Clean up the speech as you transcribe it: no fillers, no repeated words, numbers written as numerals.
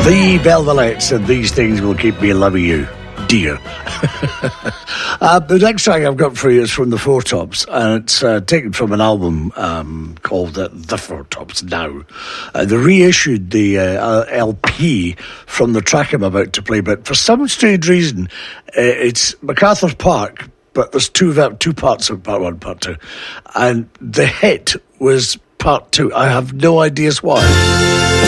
The Velvelettes and These Things Will Keep Me Loving You, dear. The next track I've got for you is from the Four Tops, and it's taken from an album called The Four Tops Now. They reissued the LP from the track I'm about to play, but for some strange reason, it's MacArthur Park, but there's two parts of part one, part two, and the hit was part two. I have no ideas why.